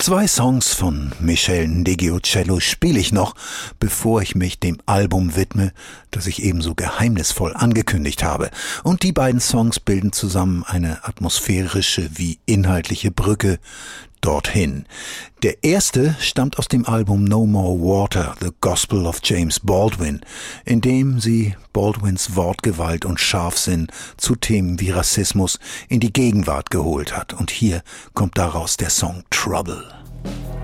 2 Songs von Michel Ndegeocello spiele ich noch, bevor ich mich dem Album widme, das ich ebenso geheimnisvoll angekündigt habe. Und die beiden Songs bilden zusammen eine atmosphärische wie inhaltliche Brücke dorthin. Der erste stammt aus dem Album No More Water, The Gospel of James Baldwin, in dem sie Baldwins Wortgewalt und Scharfsinn zu Themen wie Rassismus in die Gegenwart geholt hat. Und hier kommt daraus der Song Trouble.